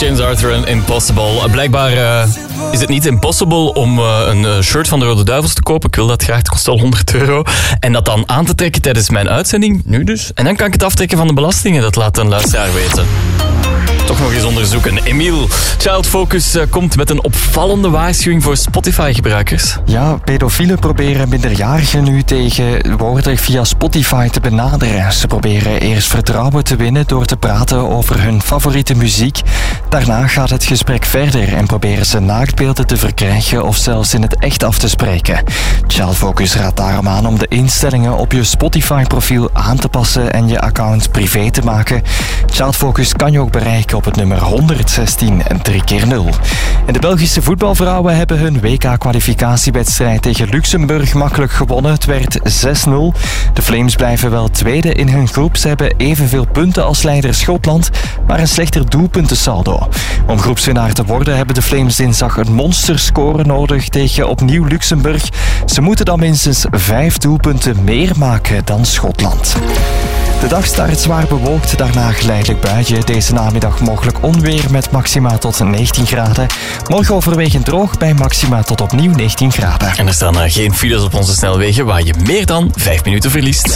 James Arthur en Impossible. Blijkbaar is het niet impossible om een shirt van de Rode Duivels te kopen. Ik wil dat graag, het kost al €100. En dat dan aan te trekken tijdens mijn uitzending, nu dus. En dan kan ik het aftrekken van de belastingen, dat laat een luisteraar weten. Toch nog eens onderzoeken. Emiel, Child Focus komt met een opvallende waarschuwing voor Spotify-gebruikers. Ja, pedofielen proberen minderjarigen nu tegenwoordig via Spotify te benaderen. Ze proberen eerst vertrouwen te winnen door te praten over hun favoriete muziek. Daarna gaat het gesprek verder en proberen ze naaktbeelden te verkrijgen of zelfs in het echt af te spreken. Child Focus raadt daarom aan om de instellingen op je Spotify-profiel aan te passen en je account privé te maken. Child Focus kan je ook bereiken op het nummer 116 en 3x0. En de Belgische voetbalvrouwen hebben hun WK-kwalificatiewedstrijd tegen Luxemburg makkelijk gewonnen. Het werd 6-0. De Flames blijven wel tweede in hun groep. Ze hebben evenveel punten als leider Schotland, maar een slechter doelpuntensaldo. Om groepswinnaar te worden hebben de Flames dinsdag een monsterscore nodig tegen opnieuw Luxemburg. Ze moeten dan minstens 5 doelpunten meer maken dan Schotland. De dag start zwaar bewolkt, daarna geleidelijk buien. Deze namiddag mogelijk onweer met maxima tot 19 graden. Morgen overwegend droog bij maxima tot opnieuw 19 graden. En er staan geen files op onze snelwegen waar je meer dan 5 minuten verliest.